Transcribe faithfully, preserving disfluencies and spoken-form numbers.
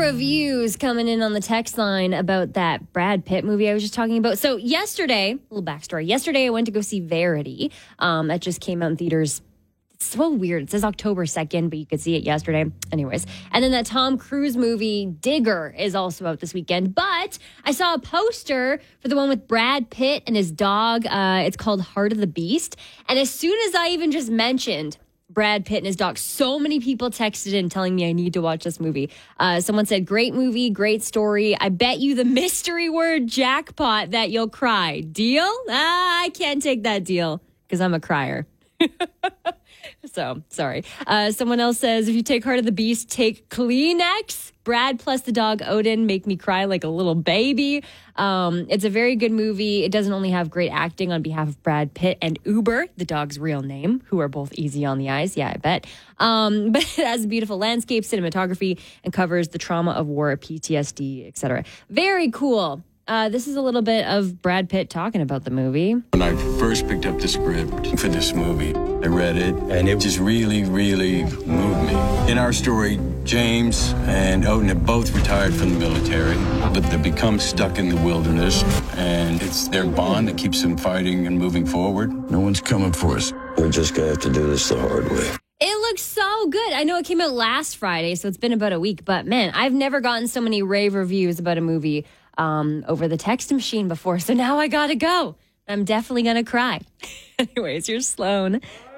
reviews coming in on the text line about that Brad Pitt movie I was just talking about. So yesterday, a little backstory. Yesterday, I went to go see Verity. Um, that just came out in theaters. It's so weird. It says October second, but you could see it yesterday. Anyways. And then that Tom Cruise movie, Digger, is also out this weekend. But I saw a poster for the one with Brad Pitt and his dog. Uh, it's called Heart of the Beast. And as soon as I even just mentioned Brad Pitt and his dog, so many people texted in telling me I need to watch this movie. Uh, someone said, great movie, great story. I bet you the mystery word jackpot that you'll cry. Deal? Ah, I can't take that deal because I'm a crier. So, sorry. Uh, someone else says, if you take Heart of the Beast, take Kleenex. Brad plus the dog Odin make me cry like a little baby. Um, it's a very good movie. It doesn't only have great acting on behalf of Brad Pitt and Uber, the dog's real name, who are both easy on the eyes. Yeah, I bet. Um, but it has beautiful landscape, cinematography, and covers the trauma of war, P T S D, et cetera. Very cool. Uh, this is a little bit of Brad Pitt talking about the movie. When I first picked up the script for this movie, I read it, and it just really, really moved me. In our story, James and Odin have both retired from the military, but they become stuck in the wilderness, and it's their bond that keeps them fighting and moving forward. No one's coming for us. We're just gonna have to do this the hard way. It looks so good. I know it came out last Friday, so it's been about a week, but man, I've never gotten so many rave reviews about a movie Um, over the text machine before. So now I gotta go. I'm definitely gonna cry. Anyways, you're Sloan.